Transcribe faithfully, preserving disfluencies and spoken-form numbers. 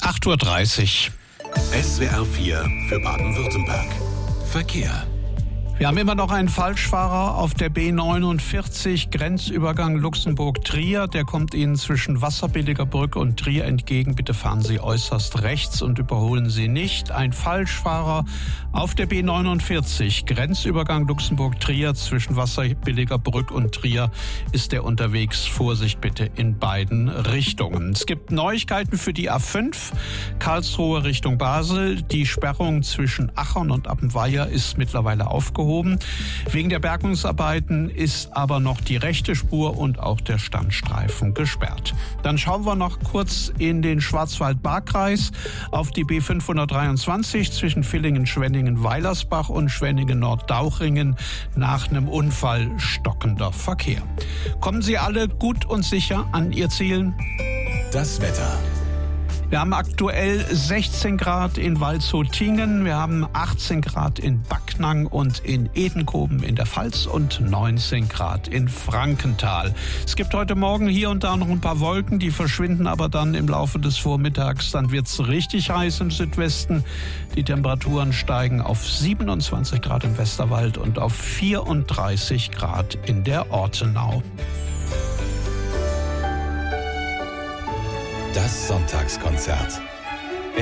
acht Uhr dreißig. S W R vier für Baden-Württemberg. Verkehr. Wir haben immer noch einen Falschfahrer auf der B neunundvierzig, Grenzübergang Luxemburg-Trier. Der kommt Ihnen zwischen Wasserbilliger Brücke und Trier entgegen. Bitte fahren Sie äußerst rechts und überholen Sie nicht. Ein Falschfahrer auf der B neunundvierzig, Grenzübergang Luxemburg-Trier zwischen Wasserbilliger Brücke und Trier ist der unterwegs. Vorsicht bitte in beiden Richtungen. Es gibt Neuigkeiten für die A fünf, Karlsruhe Richtung Basel. Die Sperrung zwischen Achern und Appenweier ist mittlerweile aufgehoben. Wegen der Bergungsarbeiten ist aber noch die rechte Spur und auch der Standstreifen gesperrt. Dann schauen wir noch kurz in den Schwarzwald-Baar-Kreis auf die B fünfhundertdreiundzwanzig zwischen Villingen, Schwenningen, Weilersbach und Schwenningen Norddauchringen. Nach einem Unfall stockender Verkehr. Kommen Sie alle gut und sicher an Ihr Ziel. Das Wetter. Wir haben aktuell sechzehn Grad in Waldshut-Tiengen, wir haben achtzehn Grad in Backnang und in Edenkoben in der Pfalz und neunzehn Grad in Frankenthal. Es gibt heute Morgen hier und da noch ein paar Wolken, die verschwinden aber dann im Laufe des Vormittags. Dann wird es richtig heiß im Südwesten. Die Temperaturen steigen auf siebenundzwanzig Grad im Westerwald und auf vierunddreißig Grad in der Ortenau. Das Sonntagskonzert.